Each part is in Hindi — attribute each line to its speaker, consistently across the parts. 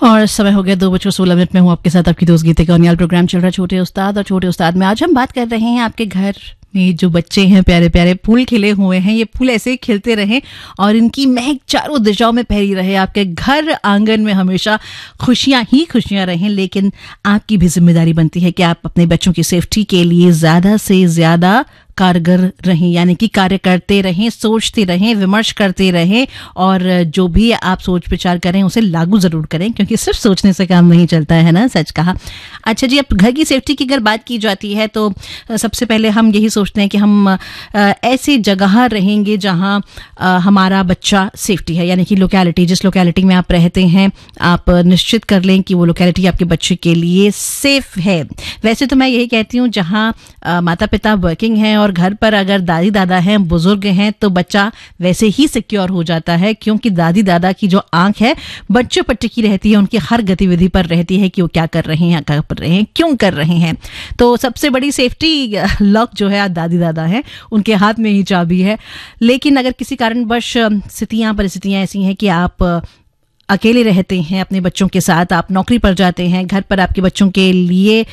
Speaker 1: और समय हो गया 2:16 में हूँ आपके साथ, आपकी दोस्त गीतिका कौनियाल। प्रोग्राम चल रहा है छोटे उस्ताद और छोटे उस्ताद में आज हम बात कर रहे हैं आपके घर में जो बच्चे हैं, प्यारे प्यारे फूल खिले हुए हैं, ये फूल ऐसे ही खिलते रहें और इनकी महक चारों दिशाओं में फैली रहे, आपके घर आंगन में हमेशा खुशियां ही खुशियां रहें। लेकिन आपकी भी जिम्मेदारी बनती है कि आप अपने बच्चों की सेफ्टी के लिए ज़्यादा से ज़्यादा कारगर रहें, यानी कि कार्य करते रहें, सोचते रहें, विमर्श करते रहें और जो भी आप सोच विचार करें उसे लागू ज़रूर करें, क्योंकि सिर्फ सोचने से काम नहीं चलता है ना, सच कहा। अच्छा जी, अब घर की सेफ्टी की अगर बात की जाती है तो सबसे पहले हम यही सोचते हैं कि हम ऐसी जगह रहेंगे जहां हमारा बच्चा सेफ्टी है, यानी कि लोकेलिटी, जिस लोकेलिटी में आप रहते हैं आप निश्चित कर लें कि वो लोकेलिटी आपके बच्चे के लिए सेफ है। वैसे तो मैं यही कहती हूँ जहाँ माता पिता वर्किंग हैं और घर पर अगर दादी दादा हैं, बुजुर्ग हैं, तो बच्चा वैसे ही सिक्योर हो जाता है, क्योंकि दादी दादा की जो आंख है बच्चों पर टिकी रहती है, उनकी हर गतिविधि पर रहती है कि वो क्या कर रहे हैं, क्या कर रहे हैं, क्यों कर रहे हैं। तो सबसे बड़ी सेफ्टी लॉक जो है दादी दादा है, उनके हाथ में ही चाबी है। लेकिन अगर किसी कारणवश परिस्थितियां ऐसी हैं कि आप अकेले रहते हैं अपने बच्चों के साथ, आप नौकरी पर जाते हैं, घर पर आपके बच्चों के लिए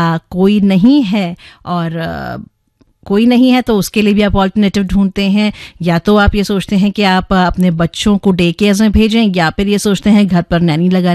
Speaker 1: कोई नहीं है और कोई नहीं है, तो उसके लिए भी आप ऑल्टरनेटिव ढूंढते हैं। या तो आप ये सोचते हैं कि आप अपने बच्चों को डे केयर में भेजें, या फिर ये सोचते हैं घर पर नैनी लगा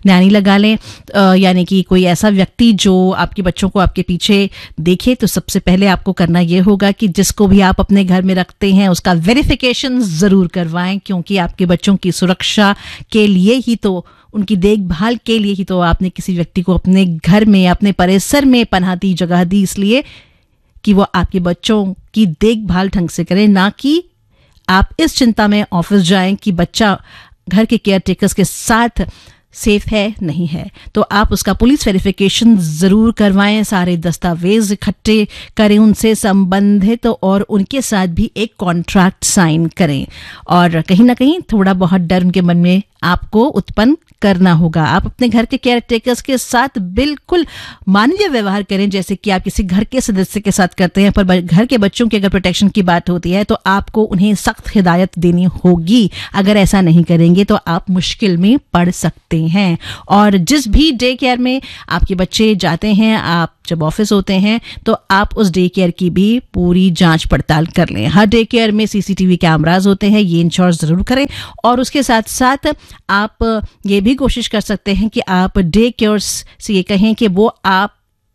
Speaker 1: लें, यानी कि कोई ऐसा व्यक्ति जो आपके बच्चों को आपके पीछे देखे। तो सबसे पहले आपको करना ये होगा कि जिसको भी आप अपने घर में रखते हैं उसका वेरिफिकेशन ज़रूर करवाएं, क्योंकि आपके बच्चों की सुरक्षा के लिए ही तो, उनकी देखभाल के लिए ही तो आपने किसी व्यक्ति को अपने घर में, अपने परिसर में पनाह दी, जगह दी, इसलिए कि वो आपके बच्चों की देखभाल ढंग से करें, ना कि आप इस चिंता में ऑफिस जाएं कि बच्चा घर के केयर टेकर्स के साथ सेफ है नहीं है। तो आप उसका पुलिस वेरिफिकेशन ज़रूर करवाएं, सारे दस्तावेज इकट्ठे करें उनसे संबंधित और उनके साथ भी एक कॉन्ट्रैक्ट साइन करें। और कहीं ना कहीं थोड़ा बहुत डर उनके मन में आपको उत्पन्न करना होगा। आप अपने घर के केयर टेकर्स के साथ बिल्कुल मानवीय व्यवहार करें, जैसे कि आप किसी घर के सदस्य के साथ करते हैं। पर घर के बच्चों की अगर प्रोटेक्शन की बात होती है तो आपको उन्हें सख्त हिदायत देनी होगी। अगर ऐसा नहीं करेंगे तो आप मुश्किल में पड़ सकते हैं। और जिस भी डे केयर में आपके बच्चे जाते हैं, आप जब ऑफिस होते हैं तो आप उस डे केयर की भी पूरी जांच पड़ताल कर लें। हर डे केयर में सीसीटीवी कैमरास होते हैं, ये इंश्योर जरूर करें। और उसके साथ साथ आप ये भी कोशिश कर सकते हैं कि आप डे केयर्स से ये कहें कि वो आप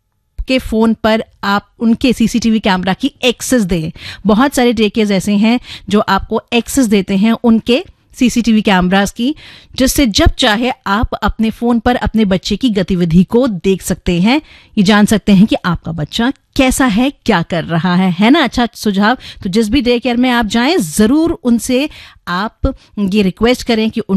Speaker 1: के फोन पर आप उनके सीसीटीवी कैमरा की एक्सेस दें। बहुत सारे डे केयर्स ऐसे हैं जो आपको एक्सेस देते हैं उनके सीसीटीवी कैमरास की, जिससे जब चाहे आप अपने फोन पर अपने बच्चे की गतिविधि को देख सकते हैं, ये जान सकते हैं कि आपका बच्चा कैसा है, क्या कर रहा है ना। अच्छा सुझाव। तो जिस भी डे केयर में आप जाएं, जरूर उनसे आप ये रिक्वेस्ट करें कि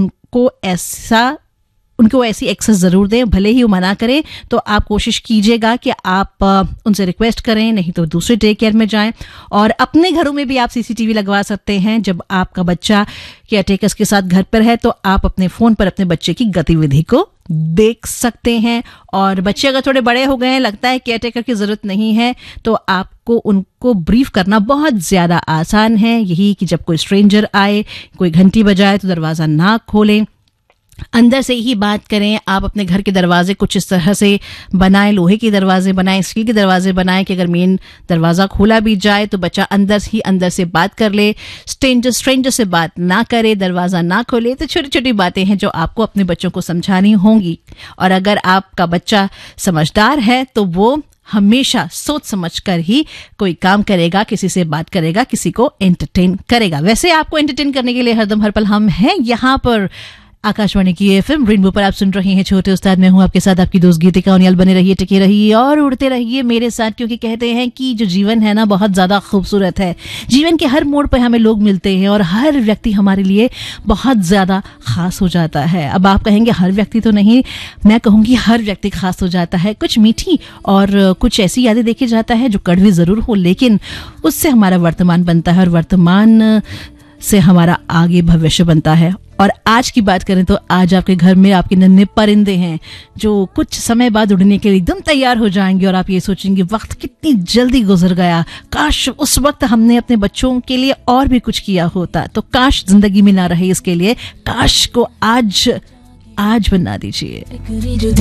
Speaker 1: उनको ऐसी एक्सेस ज़रूर दें, भले ही वो मना करें। तो आप कोशिश कीजिएगा कि आप उनसे रिक्वेस्ट करें, नहीं तो दूसरे डे केयर में जाएं। और अपने घरों में भी आप सीसीटीवी लगवा सकते हैं। जब आपका बच्चा केयर टेकर्स के साथ घर पर है तो आप अपने फ़ोन पर अपने बच्चे की गतिविधि को देख सकते हैं। और बच्चे अगर थोड़े बड़े हो गए हैं, लगता है केयर टेकर की ज़रूरत नहीं है, तो आपको उनको ब्रीफ करना बहुत ज़्यादा आसान है। यही कि जब कोई स्ट्रेंजर आए, कोई घंटी बजाए तो दरवाज़ा ना खोलें, अंदर से ही बात करें। आप अपने घर के दरवाजे कुछ इस तरह से बनाएं, लोहे के दरवाजे बनाएं, स्टील के दरवाजे बनाएं कि अगर मेन दरवाज़ा खोला भी जाए तो बच्चा अंदर से बात कर ले, स्ट्रेंजर से बात ना करे, दरवाज़ा ना खोले। तो छोटी छोटी बातें हैं जो आपको अपने बच्चों को समझानी होंगी। और अगर आपका बच्चा समझदार है तो वो हमेशा सोच समझ कर ही कोई काम करेगा, किसी से बात करेगा, किसी को एंटरटेन करेगा। वैसे आपको एंटरटेन करने के लिए हरदम हर पल हम हैं यहाँ पर। आकाशवाणी की एफएम रेनबो पर आप सुन रहे हैं छोटे उस्ताद। मैं हूं आपके साथ आपकी दोस्त गीतिका कौनियाल। बने रहिए, टिके रहिए और उड़ते रहिए मेरे साथ, क्योंकि कहते हैं कि जो जीवन है ना बहुत ज़्यादा खूबसूरत है। जीवन के हर मोड़ पर हमें लोग मिलते हैं और हर व्यक्ति हमारे लिए बहुत ज़्यादा खास हो जाता है। अब आप कहेंगे हर व्यक्ति तो नहीं, मैं कहूँगी हर व्यक्ति खास हो जाता है। कुछ मीठी और कुछ ऐसी यादें देखी जाता है जो कड़वी ज़रूर हो, लेकिन उससे हमारा वर्तमान बनता है और वर्तमान से हमारा आगे भविष्य बनता है। और आज की बात करें तो आज आपके घर में आपके नन्हे परिंदे हैं जो कुछ समय बाद उड़ने के लिए एकदम तैयार हो जाएंगे और आप ये सोचेंगे वक्त कितनी जल्दी गुजर गया, काश उस वक्त हमने अपने बच्चों के लिए और भी कुछ किया होता। तो काश जिंदगी में ना रहे इसके लिए, काश को आज आज बना दीजिए।